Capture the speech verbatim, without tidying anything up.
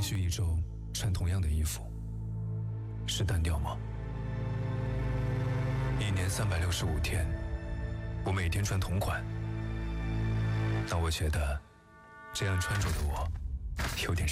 续一周穿同样的衣服，是单调吗？一年三百六十五天，我每天穿同款，那我觉得这样穿着的我有点